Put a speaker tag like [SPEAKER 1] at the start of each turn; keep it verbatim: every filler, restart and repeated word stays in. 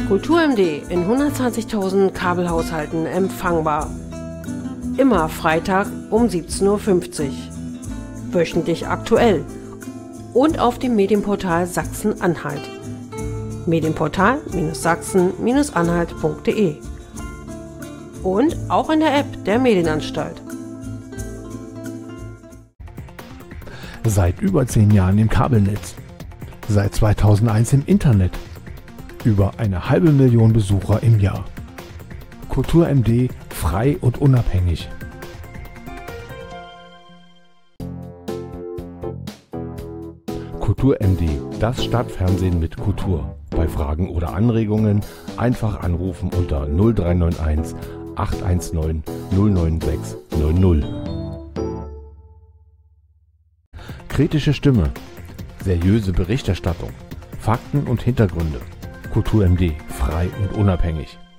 [SPEAKER 1] Kultur M D in hundertzwanzigtausend Kabelhaushalten empfangbar. Immer Freitag um siebzehn Uhr fünfzig. Wöchentlich aktuell. Und auf dem Medienportal Sachsen-Anhalt. Medienportal Sachsen Anhalt punkt de. Und auch in der App der Medienanstalt.
[SPEAKER 2] Seit über zehn Jahren im Kabelnetz. Seit zweitausendeins im Internet. Über eine halbe Million Besucher im Jahr. Kultur M D, frei und unabhängig. Kultur M D, das Stadtfernsehen mit Kultur. Bei Fragen oder Anregungen einfach anrufen unter null drei neun eins acht eins neun null neun sechs neun null. Kritische Stimme, seriöse Berichterstattung, Fakten und Hintergründe. Kultur M D, frei und unabhängig.